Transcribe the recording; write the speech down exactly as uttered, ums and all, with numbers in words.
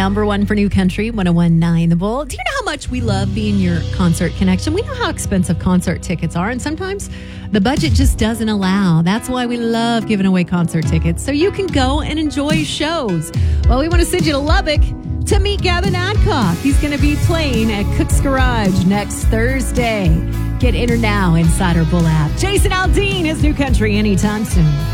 Number one for New Country, one oh one point nine The Bull. Do you know how much we love being your concert connection? We know how expensive concert tickets are, and sometimes the budget just doesn't allow. That's why we love giving away concert tickets, so you can go and enjoy shows. Well, we want to send you to Lubbock to meet Gavin Adcock. He's going to be playing at Cook's Garage next Thursday. Get in now inside our Bull app. Jason Aldean is New Country anytime soon.